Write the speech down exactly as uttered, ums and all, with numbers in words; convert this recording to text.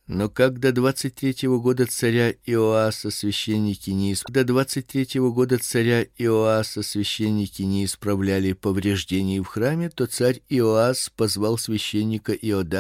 Но как до двадцать третьего года царя Иоаса священники не исп... до двадцать третьего года царя Иоаса священники не исправляли повреждений в храме, то царь Иоас позвал священника Иода